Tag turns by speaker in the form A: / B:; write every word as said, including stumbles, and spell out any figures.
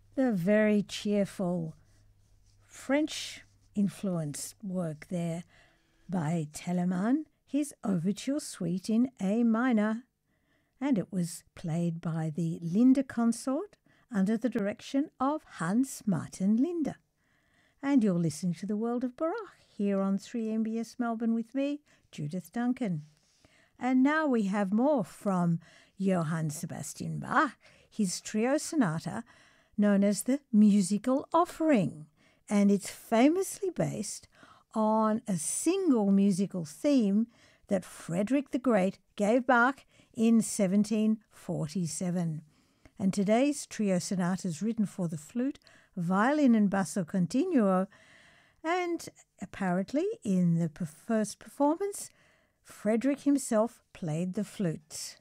A: The very cheerful French-influenced work there by Telemann, his Overture Suite in A minor, and it was played by the Linde Consort under the direction of Hans Martin Linde. And you're listening to The World of Baroque here on three M B S Melbourne with me, Judith Duncan. And now we have more from Johann Sebastian Bach, his trio sonata known as the Musical Offering, and it's famously based on a single musical theme that Frederick the Great gave Bach in seventeen forty-seven. And today's trio sonata is written for the flute, violin and basso continuo, and apparently in the first performance, Frederick himself played the flute.